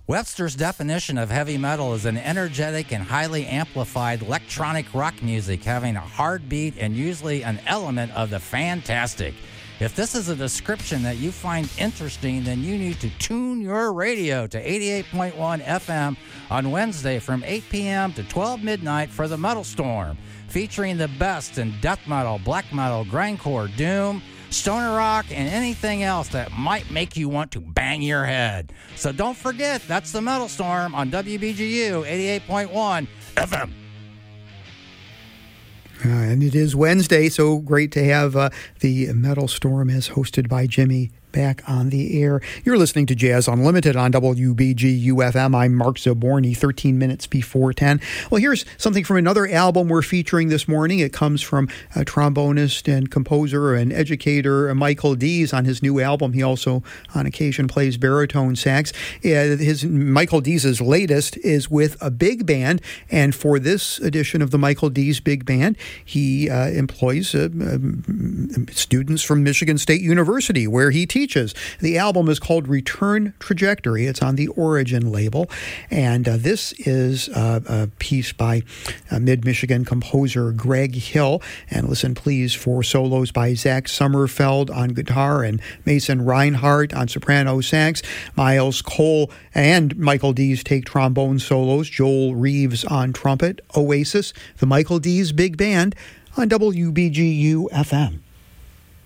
Webster's definition of heavy metal is an energetic and highly amplified electronic rock music having a hard beat and usually an element of the fantastic. If this is a description that you find interesting, then you need to tune your radio to 88.1 FM on Wednesday from 8 p.m. to 12 midnight for the Metal Storm, featuring the best in death metal, black metal, grindcore, doom, stoner rock, and anything else that might make you want to bang your head. So don't forget, that's the Metal Storm on WBGU 88.1 FM. And it is Wednesday, so great to have the Metal Storm as hosted by Jimmy back on the air. You're listening to Jazz Unlimited on WBGU-FM. I'm Mark Zaborny, 13 minutes before 10. Well, here's something from another album we're featuring this morning. It comes from a trombonist and composer and educator, Michael Dees, on his new album. He also, on occasion, plays baritone sax. Michael Dees' latest is with a big band, and for this edition of the Michael Dees Big Band, he employs students from Michigan State University, where he teaches. The album is called Return Trajectory. It's on the Origin label. And this is a piece by Mid-Michigan composer Greg Hill. And listen, please, for solos by Zach Sommerfeld on guitar and Mason Reinhardt on soprano sax. Miles Cole and Michael Dees take trombone solos. Joel Reeves on trumpet. Oasis, the Michael Dees Big Band on WBGU-FM.